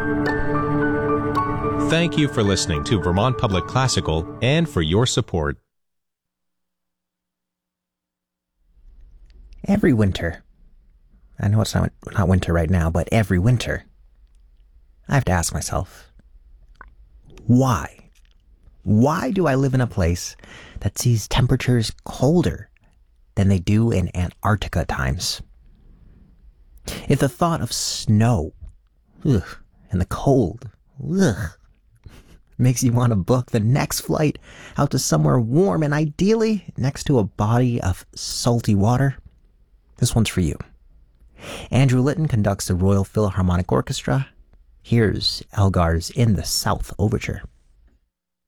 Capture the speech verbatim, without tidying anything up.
Thank you for listening to Vermont Public Classical and for your support. Every winter, I know it's not, not winter right now, but every winter, I have to ask myself, why? Why do I live in a place that sees temperatures colder than they do in Antarctica times? If the thought of snow, ugh, and the cold, ugh, makes you want to book the next flight out to somewhere warm and ideally next to a body of salty water, this one's for you. Andrew Litton conducts the Royal Philharmonic Orchestra. Here's Elgar's In the South Overture.